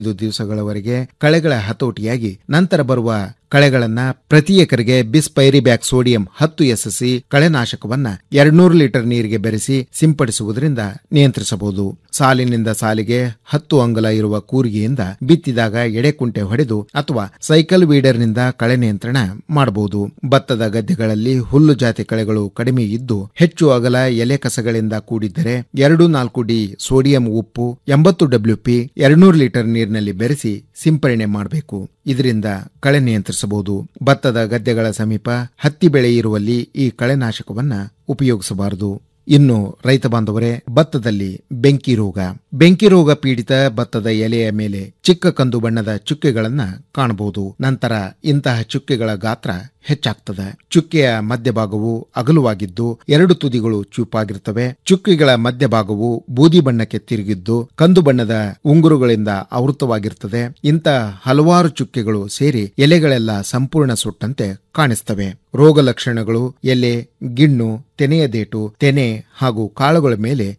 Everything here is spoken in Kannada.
ದಿವಸಗಳವರೆಗೆ ಕಳೆಗಳ ಹತೋಟಿಯಾಗಿ ನಂತರ ಬರುವ ಕಳೆಗಳನ್ನ ಪ್ರತಿ ಎಕರೆಗೆ ಬಿಸ್ಪೈರಿಬ್ಯಾಕ್ ಸೋಡಿಯಂ 10 ಎಸ್ಎಸ್ಸಿ ಕಳೆನಾಶಕವನ್ನ 200 ಲೀಟರ್ ನೀರಿಗೆ ಬೆರೆಸಿ ಸಿಂಪಡಿಸುವುದರಿಂದ ನಿಯಂತ್ರಿಸಬಹುದು. ಸಾಲಿನಿಂದ ಸಾಲಿಗೆ 10 ಅಂಗುಲ ಇರುವ ಕೂರಿಗೆಯಿಂದ ಬಿತ್ತಿದಾಗ ಎಡೆಕುಂಟೆ ಹೊಡೆದು ಅಥವಾ ಸೈಕಲ್ ವೀಡರ್ನಿಂದ ಕಳೆ ನಿಯಂತ್ರಣ ಮಾಡಬಹುದು. ಭತ್ತದ ಗದ್ದೆಗಳಲ್ಲಿ ಹುಲ್ಲು ಜಾತಿ ಕಳೆಗಳು ಕಡಿಮೆ ಇದ್ದು ಹೆಚ್ಚು ಅಗಲ ಎಲೆ ಕಸಗಳಿಂದ ಕೂಡಿದ್ದರೆ 2,4-ಡಿ ಸೋಡಿಯಂ ಉಪ್ಪು 80 WP 200 ಲೀಟರ್ ನೀರಿನಲ್ಲಿ ಬೆರೆಸಿ ಸಿಂಪರಣೆ ಮಾಡಬೇಕು. ಇದರಿಂದ ಕಳೆ ನಿಯಂತ್ರಿಸಬಹುದು. ಭತ್ತದ ಗದ್ದೆಗಳ ಸಮೀಪ ಹತ್ತಿ ಬೆಳೆ ಇರುವಲ್ಲಿ ಈ ಕಳೆನಾಶಕವನ್ನ ಉಪಯೋಗಿಸಬಾರದು. ಇನ್ನು ರೈತ ಬಾಂಧವರೇ, ಭತ್ತದಲ್ಲಿ ಬೆಂಕಿ ರೋಗ ಪೀಡಿತ ಭತ್ತದ ಎಲೆಯ ಮೇಲೆ ಚಿಕ್ಕ ಕಂದು ಬಣ್ಣದ ಚುಕ್ಕೆಗಳನ್ನ ಕಾಣಬಹುದು. ನಂತರ ಇಂತಹ ಚುಕ್ಕೆಗಳ ಗಾತ್ರ ಹೆಚ್ಚಾಗ್ತದೆ. ಚುಕ್ಕೆಯ ಮಧ್ಯಭಾಗವು ಅಗಲವಾಗಿದ್ದು 2 ತುದಿಗಳು ಚೂಪಾಗಿರ್ತವೆ. ಚುಕ್ಕೆಗಳ ಮಧ್ಯಭಾಗವು ಬೂದಿ ಬಣ್ಣಕ್ಕೆ ತಿರುಗಿದ್ದು ಕಂದು ಬಣ್ಣದ ಉಂಗುರುಗಳಿಂದ ಆವೃತವಾಗಿರ್ತದೆ. ಇಂಥ ಹಲವಾರು ಚುಕ್ಕೆಗಳು ಸೇರಿ ಎಲೆಗಳೆಲ್ಲ ಸಂಪೂರ್ಣ ಸುಟ್ಟಂತೆ ಕಾಣಿಸ್ತವೆ. ರೋಗ ಲಕ್ಷಣಗಳು ಎಲೆ, ಗಿಣ್ಣು, ತೆನೆಯ ದೇಟು, ತೆನೆ ಹಾಗೂ ಕಾಳುಗಳ ಮೇಲೆ